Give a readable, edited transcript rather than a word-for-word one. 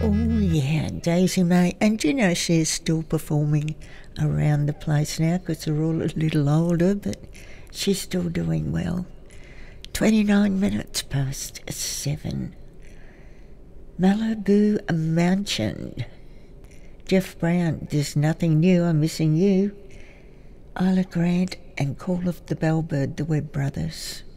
Oh yeah, Daisy May. And you know she's still performing around the place now because they're all a little older, but she's still doing well. 29 minutes past 7. Malibu Mansion. Jeff Brown, There's Nothing New, I'm Missing You. Isla Grant and Call of the Bellbird, the Webb Brothers.